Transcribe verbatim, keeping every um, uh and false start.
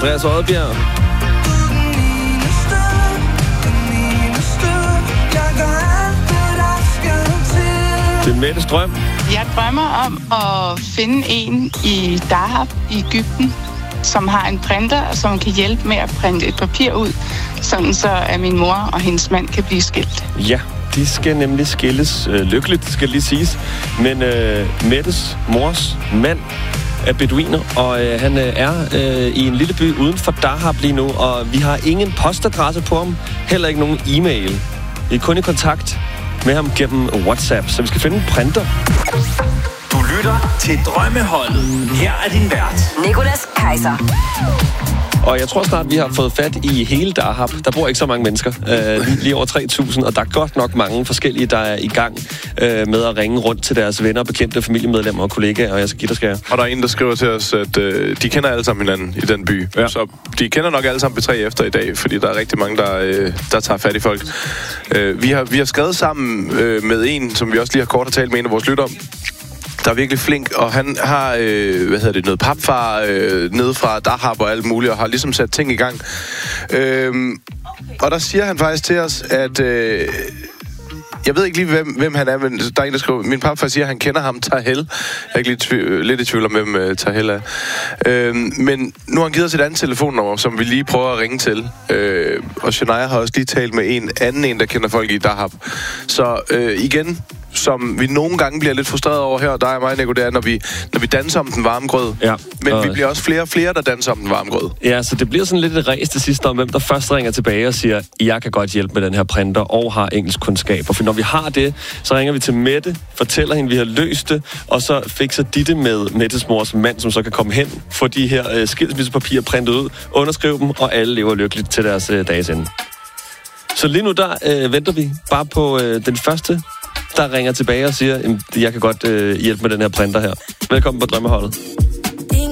Andreas Oddbjerg. Det er Mettes drøm. Jeg drømmer om at finde en i Dahab i Egypten, som har en printer, og som kan hjælpe med at printe et papir ud, sådan så at min mor og hendes mand kan blive skilt. Ja, de skal nemlig skilles øh, lykkeligt, skal lige siges. Men øh, Mettes mors mand er beduiner, og øh, han øh, er øh, i en lille by uden for Dahab lige nu, og vi har ingen postadresse på ham, heller ikke nogen e-mail. Vi er kun i kontakt med ham gennem WhatsApp, så vi skal finde en printer. Du lytter til Drømmeholdet. Her er din vært, Nicolas Kaiser. Og jeg tror snart, vi har fået fat i hele Dahab. Der bor ikke så mange mennesker. Øh, lige, lige over tre tusind, og der er godt nok mange forskellige, der er i gang øh, med at ringe rundt til deres venner, bekendte, familiemedlemmer og kollegaer, og jeg skal give dig skære. Og der er en, der skriver til os, at øh, de kender alle sammen hinanden i den by. Ja. Så de kender nok alle sammen B tre efter i dag, fordi der er rigtig mange, der, øh, der tager fat i folk. Øh, vi, har, vi har skrevet sammen øh, med en, som vi også lige har kort har talt med en af vores lytter om, der er virkelig flink, og han har, øh, hvad hedder det, noget papfar øh, nede fra Dahab og alt muligt, og har ligesom sat ting i gang. Øh, og der siger han faktisk til os, at øh, jeg ved ikke lige, hvem, hvem han er, men der er en, der skriver, min papfar siger, at han kender ham, Tahel. Jeg er ikke lidt, tv- lidt i tvivl om, hvem uh, Tahel er. Øh, men nu har han givet os et andet telefonnummer, som vi lige prøver at ringe til. Øh, og Shania har også lige talt med en anden en, der kender folk i Dahab. Så øh, igen, som vi nogle gange bliver lidt frustreret over her, og der er mig, Nico, det er, når vi, når vi danser om den varme grød. Ja, men og vi bliver også flere og flere, der danser om den varme grød. Ja, så det bliver sådan lidt et ræs til sidst om, hvem der først ringer tilbage og siger, jeg kan godt hjælpe med den her printer og har engelskkundskaber. For når vi har det, så ringer vi til Mette, fortæller hende, vi har løst det, og så fikser de det med Mettes mors mand, som så kan komme hen, få de her øh, skilsmissepapirer printet ud, underskrive dem, og alle lever lykkeligt til deres øh, dages ende. Så lige nu, der øh, venter vi bare på øh, den første, der ringer tilbage og siger, jeg kan godt øh, hjælpe med den her printer her. Velkommen på Drømmeholdet.